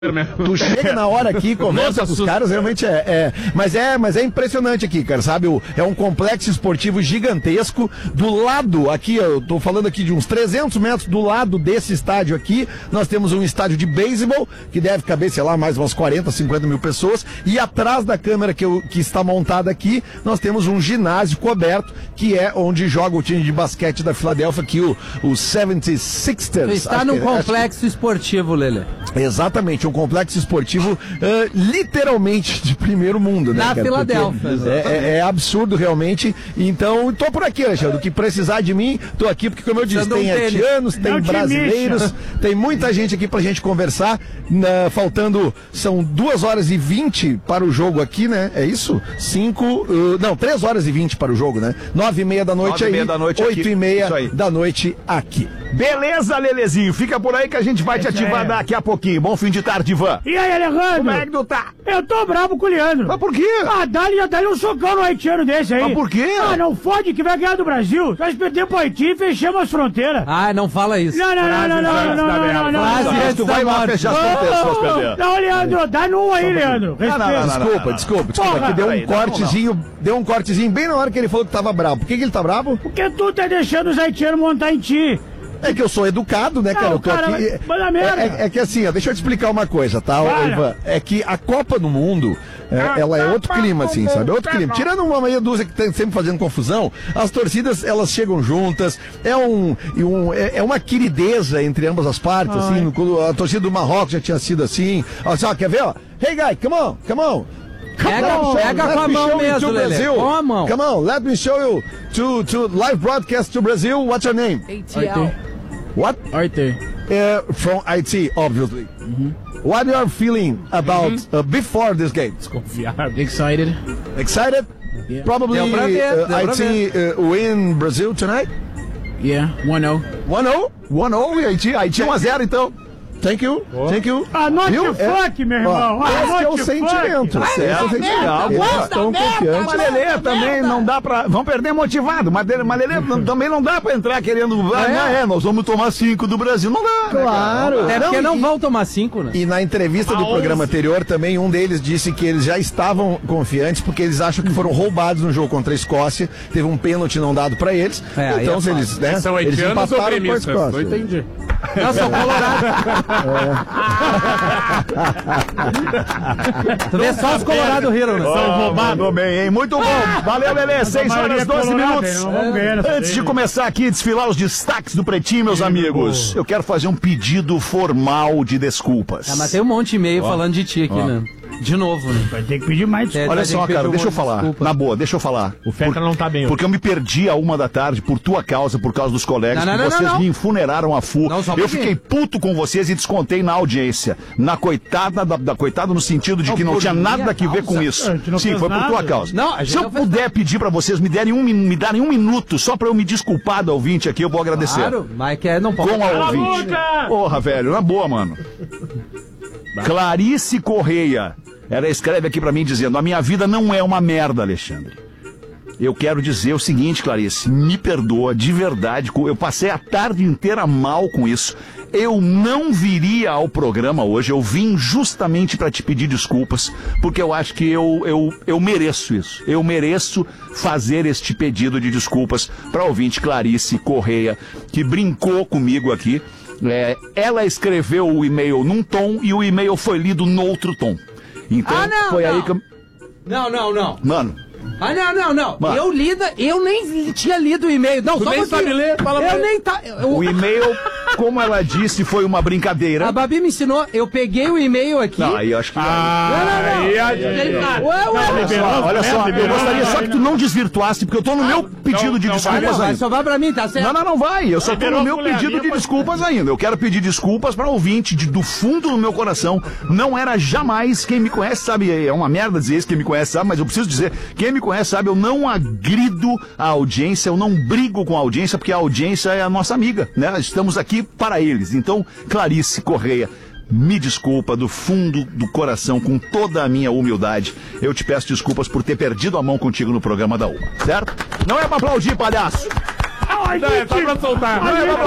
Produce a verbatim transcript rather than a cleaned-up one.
Tu chega na hora aqui, conversa com os caras, realmente é, é. Mas é, mas é impressionante aqui, cara, sabe? O, é um complexo esportivo gigantesco. Do lado aqui, eu tô falando aqui de uns trezentos metros do lado desse estádio aqui, nós temos um estádio de beisebol, que deve caber, sei lá, mais umas quarenta, cinquenta mil pessoas. E atrás da câmera que, eu, que está montada aqui, nós temos um ginásio coberto, que é onde joga o time de basquete da Filadélfia, aqui o, o setenta e seis ers. Você está num complexo esportivo, Lelê. Exatamente, um complexo esportivo uh, literalmente de primeiro mundo, né, na cara? Filadélfia. É, é, é absurdo realmente. Então, tô por aqui, Alexandre. O que precisar de mim, tô aqui, porque como eu disse, Sendo tem um haitianos, tem Não te brasileiros, mexa. tem muita gente aqui pra gente conversar. Na, faltando, são duas horas e vinte para o jogo aqui, né? É isso? Cinco, uh, não, três horas e vinte para o jogo, né? Nove e meia da noite aí, oito e meia da noite aqui. Beleza, Lelezinho, fica por aí que a gente vai te ativar é. daqui a pouquinho. Bom fim de tarde, Ivan. E aí, Alejandro? Como é que tu tá? Eu tô bravo com o Leandro. Mas por quê? Ah, dá-lhe já dá-lhe um socão no haitiano desse aí. Mas por quê? Ah, não fode que vai ganhar do Brasil. Nós perdemos pro Haiti e fechamos as fronteiras. Ah, não fala isso. Não, não, não, não, não, não, não, não, não, Frase não. antes Tu da vai lá morte. fechar as fronteiras, suas pedras. Não, Leandro, dá num aí, Leandro. Não, não, não, Respeita. não, não. Desculpa, desculpa, desculpa. Porra. Aqui deu um Peraí, não, cortezinho, deu um cortezinho bem na hora que ele falou que tava bravo. Por que, que ele tá bravo? Porque tu tá deixando os haitianos montar em ti. É que eu sou educado, né, cara? Não, Eu tô cara, aqui. mas- manda merda. É, é- é que assim, ó, deixa eu te explicar uma coisa, tá, ô, Fala. Ivan? É que a Copa do Mundo, é, ela é outro clima, assim, sabe? É outro clima. Tirando uma meia dúzia que tá sempre fazendo confusão, as torcidas, elas chegam juntas, é um, e um é, é uma querideza entre ambas as partes, assim, no- quando a torcida do Marrocos já tinha sido assim. Ó, só, quer ver, ó? Hey, guy, come on, come on. Pega, Come on, pega let com a me mão show you mesmo, to Lelê. Brazil. Com a mão. Come on, let me show you to, to live broadcast to Brazil. What's your name? A T L. What? Arthur. Uh, from I T, obviously. What you are feeling about uh, before this game? Excited. Excited? Yeah. Probably Deu pra ver, uh, deu pra I T uh, win Brazil tonight. Yeah. one oh. one oh. um a um e Haiti, Haiti um a zero, então. Thank you. Thank you. Anote Viu? o funk, meu irmão. Ó, esse é o Anote sentimento. funk. Esse é o sentimento. Eles estão confiantes. Mas Lelê também não dá pra. Vão perder motivado, mas, mas Lelê não- também não dá pra entrar querendo. Ah, é, nós vamos tomar cinco do Brasil. Não dá. né, Claro. Até porque não e- vão tomar cinco, né? E na entrevista do programa anterior também, um deles disse que eles já estavam confiantes porque eles acham que foram roubados no jogo contra a Escócia. Teve um pênalti não dado pra eles. É, aí então, é se eles, né, São eles haitianos ou empataram com a gremistas? Escócia. Não entendi. Não, são colorados. Tu vê só os colorados riram, né? São roubados bem, hein? Muito bom. Valeu, Lelê. seis horas e doze minutos. Não vamos ganhar nessa Antes de daí. começar aqui, desfilar os destaques do Pretinho, meus amigos, eu quero fazer um pedido formal de desculpas. Ah, mas tem um monte de e-mail falando de ti aqui, né? De novo, né? Vai ter que pedir mais É, desculpa. Olha Vai ter só, que cara, pedir um deixa eu monte de falar. desculpa. Na boa, deixa eu falar. O Feca não tá bem hoje. Porque eu me perdi a uma da tarde por tua causa, por causa dos colegas, Não, não, que não, vocês não, não. me infuneraram a fu. Não, só um eu pouquinho. fiquei puto com vocês e descontei na audiência. Na coitada, da, da coitada no sentido de Não, que não por tinha minha nada que ver com causa. isso. A gente não Sim, fez foi por nada. tua causa. Não, a gente Se eu não fez puder pedir pra vocês me derem um, min- me darem um minuto só pra eu me desculpar do ouvinte aqui, eu vou agradecer. Claro, mas que é, não pode. Com a Cala a ouvinte. boca! Porra, velho, na boa, mano. Clarice Correia. Ela escreve aqui pra mim dizendo: a minha vida não é uma merda, Alexandre. Eu quero dizer o seguinte, Clarice, me perdoa, de verdade, eu passei a tarde inteira mal com isso. Eu não viria ao programa hoje, eu vim justamente para te pedir desculpas, porque eu acho que eu, eu, eu mereço isso. Eu mereço fazer este pedido de desculpas para ouvinte Clarice Correia, que brincou comigo aqui. É, ela escreveu o e-mail num tom e o e-mail foi lido noutro tom. Então, Ah, não, foi não. aí que eu... Não, não, não. Mano, Ah, não, não, não. Mano. Eu lida, eu nem li- tinha lido o e-mail. Não, Tu só nem um pouquinho. sabe ler, fala pra Eu ele. nem tá. eu- o e-mail, como ela disse, foi uma brincadeira. A Babi me ensinou, eu peguei o e-mail aqui. Não, aí eu acho que... Não, não, não. Aí, aí, Ele- aí. Ué, ué, Olha só, olha só, eu gostaria só que tu não desvirtuasse, porque eu tô no meu pedido de não vai, desculpas Não, vai ainda. sobrar pra mim, tá certo? Não, não, não vai. Eu só tô no meu pedido de desculpas ainda. Eu quero pedir desculpas para ouvinte de, do fundo do meu coração. Não era jamais, quem me conhece sabe, é uma merda dizer isso, quem me conhece sabe, mas eu preciso dizer, quem me conhece sabe, eu não agrido a audiência, eu não brigo com a audiência, porque a audiência é a nossa amiga, né? Estamos aqui para eles. Então, Clarice Correia, me desculpa do fundo do coração, com toda a minha humildade. Eu te peço desculpas por ter perdido a mão contigo no programa da Uma, certo? Não é pra aplaudir, palhaço! A Não, é só gente, pra soltar. a gente